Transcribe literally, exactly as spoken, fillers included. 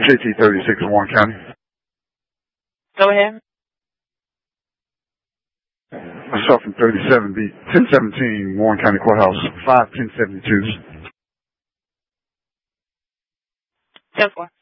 K T thirty-six in Warren County. Go ahead. Myself in thirty-seven B, ten seventeen Warren County Courthouse, five ten seventy-two. ten four.